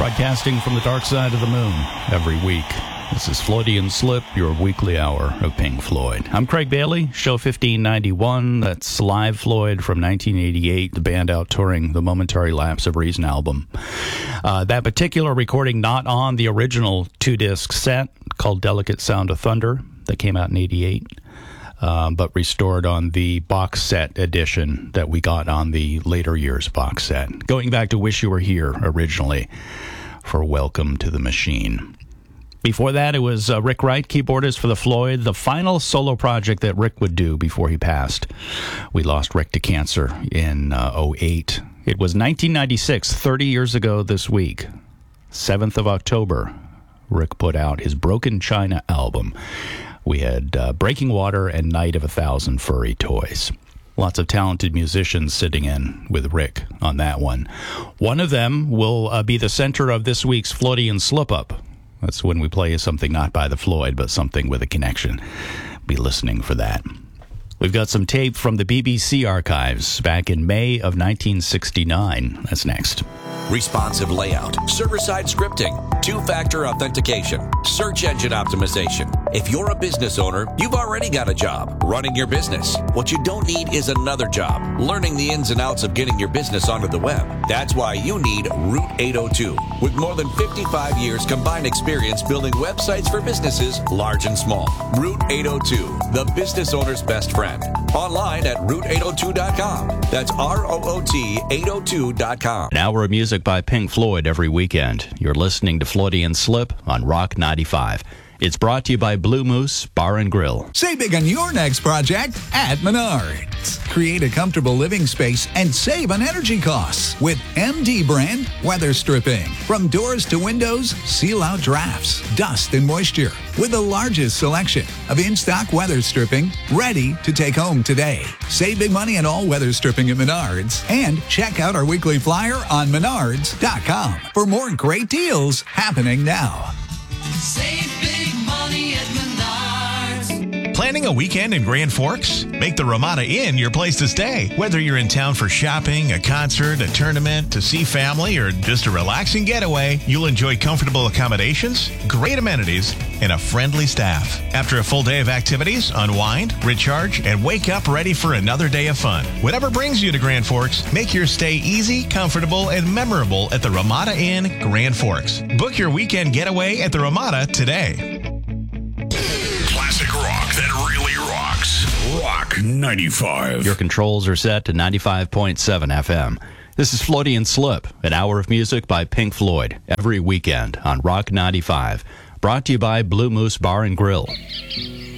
broadcasting from the dark side of the moon every week. This is Floydian Slip, your weekly hour of Pink Floyd. I'm Craig Bailey, show 1591. That's live Floyd from 1988, the band out touring the Momentary Lapse of Reason album. That particular recording not on the original two-disc set called Delicate Sound of Thunder that came out in 88. But restored on the box set edition that we got on the later years box set. Going back to Wish You Were Here originally for Welcome to the Machine. Before that, it was Rick Wright, keyboardist for the Floyd, the final solo project that Rick would do before he passed. We lost Rick to cancer in 2008. It was 1996, 30 years ago this week, 7th of October, Rick put out his Broken China album. We had Breaking Water and Night of 1,000 Furry Toys. Lots of talented musicians sitting in with Rick on that one. One of them will be the center of this week's Floydian Slip-Up. That's when we play something not by the Floyd, but something with a connection. Be listening for that. We've got some tape from the BBC archives back in May of 1969. That's next. Responsive layout, server-side scripting, two-factor authentication, search engine optimization. If you're a business owner, you've already got a job running your business. What you don't need is another job learning the ins and outs of getting your business onto the web. That's why you need Route 802. With more than 55 years combined experience building websites for businesses large and small. Route 802, the business owner's best friend. Online at route802.com. That's ROOT802.com. An hour of music by Pink Floyd every weekend. You're listening to Floydian Slip on Rock 95. It's brought to you by Blue Moose Bar and Grill. Save big on your next project at Menards. Create a comfortable living space and save on energy costs with MD brand weather stripping. From doors to windows, seal out drafts, dust, and moisture. With the largest selection of in-stock weather stripping ready to take home today. Save big money on all weather stripping at Menards. And check out our weekly flyer on menards.com for more great deals happening now. Save big money at Menards. Planning a weekend in Grand Forks? Make the Ramada Inn your place to stay. Whether you're in town for shopping, a concert, a tournament, to see family, or just a relaxing getaway, you'll enjoy comfortable accommodations, great amenities, and a friendly staff. After a full day of activities, unwind, recharge, and wake up ready for another day of fun. Whatever brings you to Grand Forks, make your stay easy, comfortable, and memorable at the Ramada Inn, Grand Forks. Book your weekend getaway at the Ramada today. Classic rock that really rocks. Rock 95. Your controls are set to 95.7 FM. This is Floydian Slip, an hour of music by Pink Floyd, every weekend on Rock 95. Brought to you by Blue Moose Bar and Grill.